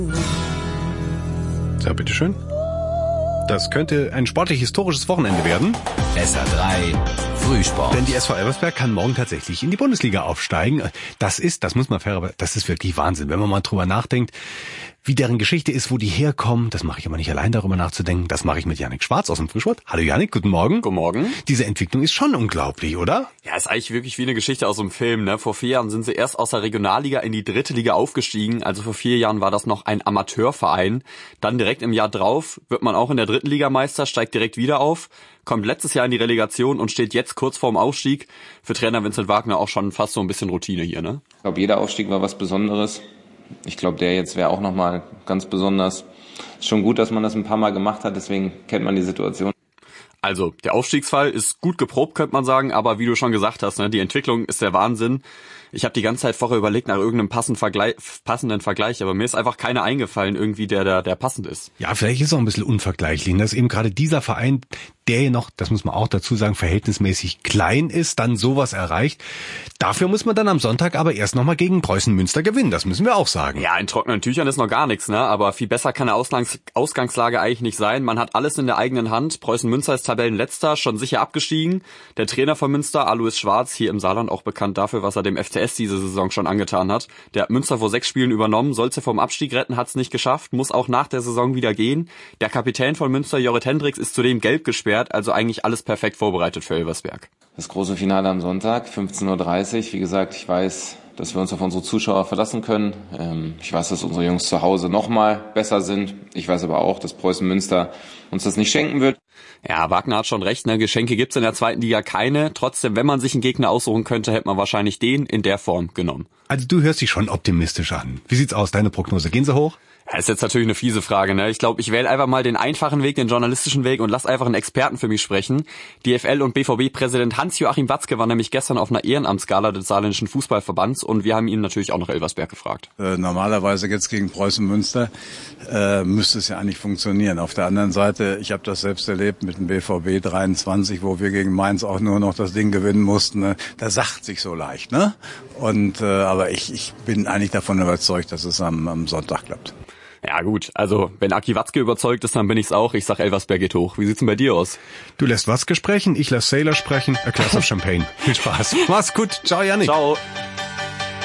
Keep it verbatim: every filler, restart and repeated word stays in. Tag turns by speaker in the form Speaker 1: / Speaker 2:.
Speaker 1: Ja, bitteschön. Das könnte ein sportlich-historisches Wochenende werden.
Speaker 2: S R drei Frühsport.
Speaker 1: Denn die S V Elversberg kann morgen tatsächlich in die Bundesliga aufsteigen. Das ist, das muss man fair, aber das ist wirklich Wahnsinn, wenn man mal drüber nachdenkt, wie deren Geschichte ist, wo die herkommen. Das mache ich aber nicht allein, darüber nachzudenken. Das mache ich mit Jannik Schwarz aus dem Frühsport. Hallo Jannik, guten Morgen.
Speaker 3: Guten Morgen.
Speaker 1: Diese Entwicklung ist schon unglaublich, oder?
Speaker 3: Ja, ist eigentlich wirklich wie eine Geschichte aus einem Film, ne? Vor vier Jahren sind sie erst aus der Regionalliga in die dritte Liga aufgestiegen. Also vor vier Jahren war das noch ein Amateurverein. Dann direkt im Jahr drauf wird man auch in der dritten Liga Meister, steigt direkt wieder auf, kommt letztes Jahr in die Relegation und steht jetzt kurz vorm Aufstieg. Für Trainer Vincent Wagner auch schon fast so ein bisschen Routine hier, ne?
Speaker 4: Ich glaube, jeder Aufstieg war was Besonderes. Ich glaube, der jetzt wäre auch nochmal ganz besonders. Ist schon gut, dass man das ein paar Mal gemacht hat, deswegen kennt man die Situation.
Speaker 3: Also, der Aufstiegsfall ist gut geprobt, könnte man sagen, aber wie du schon gesagt hast, ne, die Entwicklung ist der Wahnsinn. Ich habe die ganze Zeit vorher überlegt nach irgendeinem passenden Vergleich, passenden Vergleich, aber mir ist einfach keiner eingefallen, irgendwie der, der, der passend ist.
Speaker 1: Ja, vielleicht ist es auch ein bisschen unvergleichlich. Das ist eben gerade dieser Verein, der noch, das muss man auch dazu sagen, verhältnismäßig klein ist, dann sowas erreicht. Dafür muss man dann am Sonntag aber erst nochmal gegen Preußen Münster gewinnen, das müssen wir auch sagen.
Speaker 3: Ja, in trockenen Tüchern ist noch gar nichts, ne? Aber viel besser kann eine Ausgangs- Ausgangslage eigentlich nicht sein. Man hat alles in der eigenen Hand. Preußen Münster ist Tabellenletzter, schon sicher abgestiegen. Der Trainer von Münster, Alois Schwarz, hier im Saarland auch bekannt dafür, was er dem F C S diese Saison schon angetan hat. Der hat Münster vor sechs Spielen übernommen, sollte vom Abstieg retten, hat's nicht geschafft, muss auch nach der Saison wieder gehen. Der Kapitän von Münster, Jorrit Hendricks, ist zudem gelb gesperrt, also eigentlich alles perfekt vorbereitet für Elversberg.
Speaker 4: Das große Finale am Sonntag, fünfzehn Uhr dreißig. Wie gesagt, ich weiß, dass wir uns auf unsere Zuschauer verlassen können. Ich weiß, dass unsere Jungs zu Hause nochmal besser sind. Ich weiß aber auch, dass Preußen Münster uns das nicht schenken wird.
Speaker 3: Ja, Wagner hat schon recht, ne? Geschenke gibt's in der zweiten Liga keine. Trotzdem, wenn man sich einen Gegner aussuchen könnte, hätte man wahrscheinlich den in der Form genommen.
Speaker 1: Also du hörst dich schon optimistisch an. Wie sieht's aus, deine Prognose? Gehen sie hoch?
Speaker 3: Ja, ist jetzt natürlich eine fiese Frage, ne? Ich glaube, ich wähle einfach mal den einfachen Weg, den journalistischen Weg und lass einfach einen Experten für mich sprechen. D F L- und B V B-Präsident Hans-Joachim Watzke war nämlich gestern auf einer Ehrenamtsgala des Saarländischen Fußballverbands und wir haben ihn natürlich auch nach Elversberg gefragt.
Speaker 5: Äh, normalerweise jetzt gegen Preußen Münster äh, müsste es ja eigentlich funktionieren. Auf der anderen Seite, ich habe das selbst erlebt mit dem B V B dreiundzwanzig, wo wir gegen Mainz auch nur noch das Ding gewinnen mussten. Ne? Da sagt sich so leicht, ne? Und äh, aber ich, ich bin eigentlich davon überzeugt, dass es am, am Sonntag klappt.
Speaker 3: Ja gut, also wenn Aki Watzke überzeugt ist, dann bin ich's auch. Ich sag, Elversberg geht hoch. Wie sieht's denn bei dir aus?
Speaker 1: Du lässt Watzke sprechen, ich lass Sailor sprechen, a glass of Champagne. Viel Spaß. Mach's gut. Ciao, Jannik.
Speaker 3: Ciao.